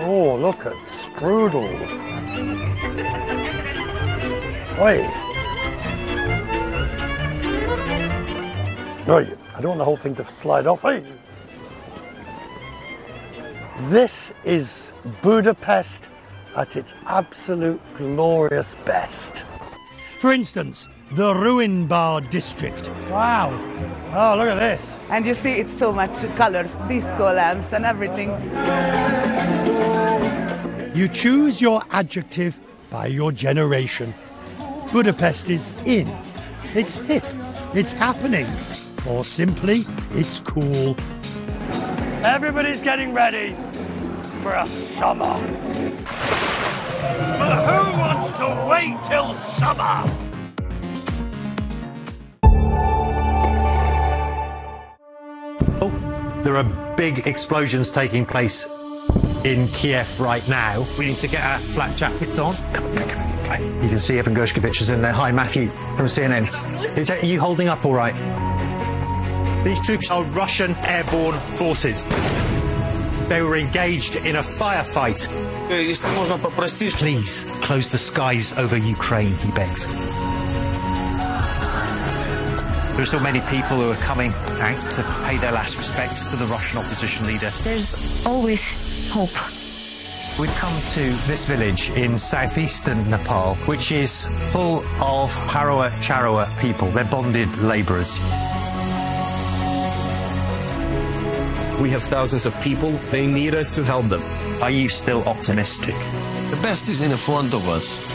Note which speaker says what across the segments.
Speaker 1: Oh, look at strudels. Oi. Oi. I don't want the whole thing to slide off. Oi. This is Budapest at its absolute glorious best. For instance, the Ruin Bar district. Wow. Oh, look at this.
Speaker 2: And you see it's so much color, disco lamps and everything.
Speaker 1: You choose your adjective by your generation. Budapest is in. It's hip. It's happening. Or simply, it's cool. Everybody's getting ready for a summer. But who wants to wait till summer?
Speaker 3: There are big explosions taking place in Kiev right now. We need to get our flak jackets on.
Speaker 4: Come on. You can see Evan Gershkovich is in there. Hi, Matthew from CNN. Are you holding up all right?
Speaker 3: These troops are Russian airborne forces. They were engaged in a firefight. Please close the skies over Ukraine, he begs. There are still many people who are coming out to pay their last respects to the Russian opposition leader.
Speaker 5: There's always hope.
Speaker 3: We've come to this village in southeastern Nepal, which is full of Harawa Charawa people. They're bonded labourers.
Speaker 6: We have thousands of people. They need us to help them.
Speaker 3: Are you still optimistic?
Speaker 6: The best is in front of us.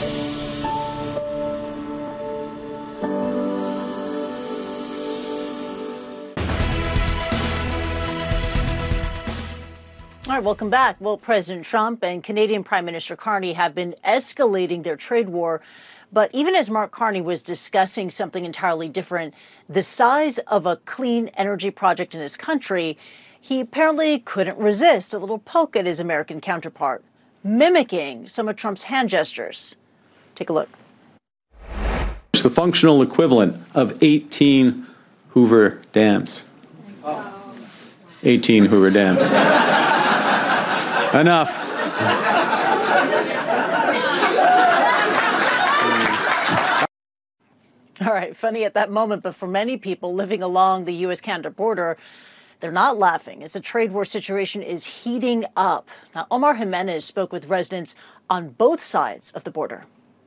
Speaker 7: All right, welcome back. Well, President Trump and Canadian Prime Minister Carney have been escalating their trade war. But even as Mark Carney was discussing something entirely different, the size of a clean energy project in his country, he apparently couldn't resist a little poke at his American counterpart, mimicking some of Trump's hand gestures. Take a look.
Speaker 8: It's the functional equivalent of 18 Hoover dams. 18 Hoover dams. Enough.
Speaker 7: All right, funny at that moment, but for many people living along the U.S.-Canada border, they're not laughing as the trade war situation is heating up. Now, Omar Jimenez spoke with residents on both sides of the border.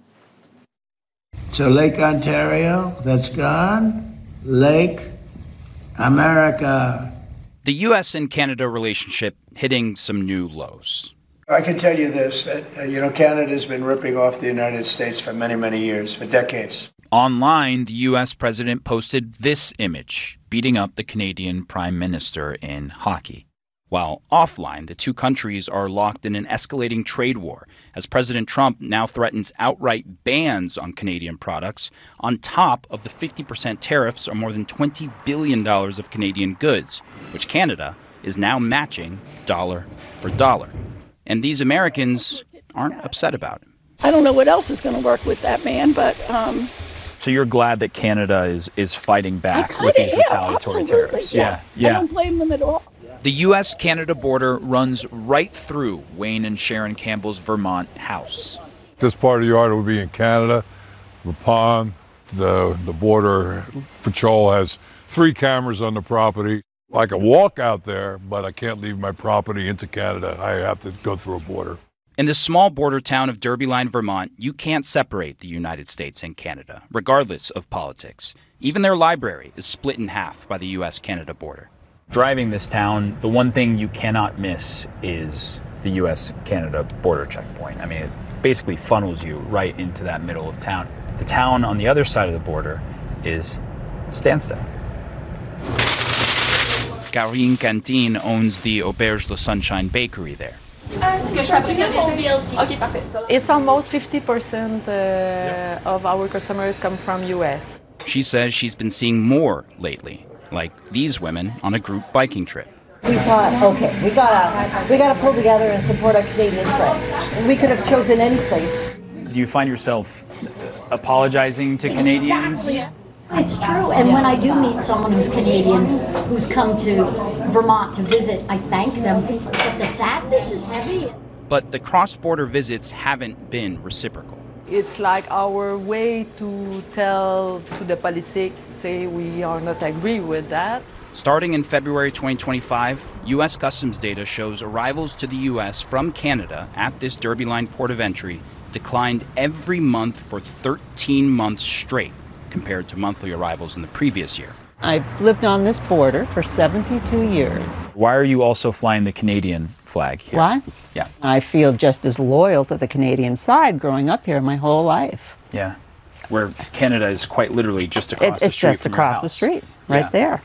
Speaker 9: So Lake Ontario, that's gone. Lake America.
Speaker 10: The U.S. and Canada relationship hitting some new lows.
Speaker 11: I can tell you this, that, Canada's been ripping off the United States for many, many years, for decades.
Speaker 10: Online, the U.S. president posted this image, beating up the Canadian prime minister in hockey. While offline, the two countries are locked in an escalating trade war as President Trump now threatens outright bans on Canadian products on top of the 50% tariffs on more than $20 billion of Canadian goods, which Canada is now matching dollar for dollar. And these Americans aren't upset about it.
Speaker 12: I don't know what else is going to work with that man, but...
Speaker 10: So you're glad that Canada is fighting back with these retaliatory tariffs?
Speaker 12: Yeah. I don't blame them at all.
Speaker 10: The U.S.-Canada border runs right through Wayne and Sharon Campbell's Vermont house.
Speaker 13: This part of the yard would be in Canada, the pond, the border patrol has 3 cameras on the property. I can walk out there, but I can't leave my property into Canada. I have to go through a border.
Speaker 10: In the small border town of Derbyline, Vermont, you can't separate the United States and Canada, regardless of politics. Even their library is split in half by the U.S.-Canada border. Driving this town, the one thing you cannot miss is the U.S.-Canada border checkpoint. I mean, it basically funnels you right into that middle of town. The town on the other side of the border is Stansted. Karine Cantine owns the Auberge de Sunshine bakery there.
Speaker 14: It's almost 50% of our customers come from U.S.
Speaker 10: She says she's been seeing more lately, like these women on a group biking trip.
Speaker 15: We thought, okay, we gotta pull together and support our Canadian friends. We could have chosen any place.
Speaker 10: Do you find yourself apologizing to Canadians?
Speaker 15: Exactly.
Speaker 16: It's true, and when I do meet someone who's Canadian, who's come to Vermont to visit, I thank them. But the sadness is heavy.
Speaker 10: But the cross-border visits haven't been reciprocal.
Speaker 14: It's like our way to tell to the politics, say we are not agree with that.
Speaker 10: Starting in February 2025, U.S. Customs data shows arrivals to the U.S. from Canada at this Derby Line port of entry declined every month for 13 months straight compared to monthly arrivals in the previous year.
Speaker 17: I've lived on this border for 72 years.
Speaker 18: Why are you also flying the Canadian flag here?
Speaker 17: Why?
Speaker 10: Yeah.
Speaker 17: I feel just as loyal to the Canadian side growing up here my whole life.
Speaker 18: Yeah. Where Canada is quite literally just across the street.
Speaker 17: It's just
Speaker 18: from
Speaker 17: across
Speaker 18: your
Speaker 17: the
Speaker 18: house.
Speaker 17: street, right there.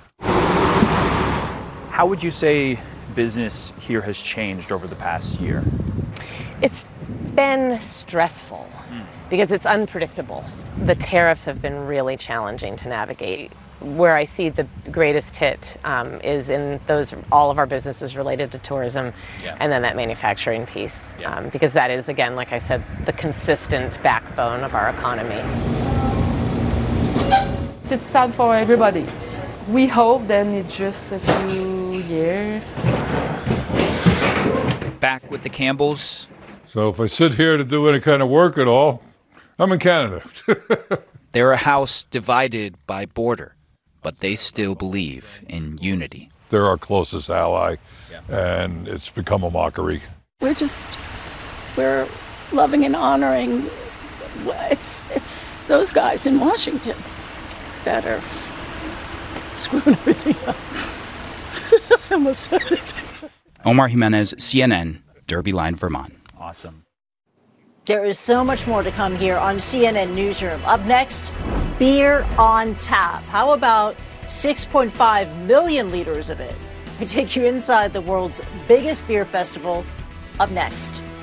Speaker 18: How would you say business here has changed over the past year?
Speaker 19: It's been stressful because it's unpredictable. The tariffs have been really challenging to navigate. Where I see the greatest hit is in all of our businesses related to tourism, and then that manufacturing piece, because that is, again, like I said, the consistent backbone of our economy.
Speaker 14: It's sad for everybody. We hope then it's just a few years.
Speaker 10: Back with the Campbells.
Speaker 13: So if I sit here to do any kind of work at all, I'm in Canada.
Speaker 10: They're a house divided by border, but they still believe in unity.
Speaker 13: They're our closest ally, and it's become a mockery.
Speaker 12: We're loving and honoring. It's those guys in Washington that are screwing everything up. I almost said it.
Speaker 10: Omar Jimenez, CNN, Derby Line, Vermont.
Speaker 18: Awesome.
Speaker 7: There is so much more to come here on CNN Newsroom. Up next, beer on tap. How about 6.5 million liters of it? We take you inside the world's biggest beer festival. Up next.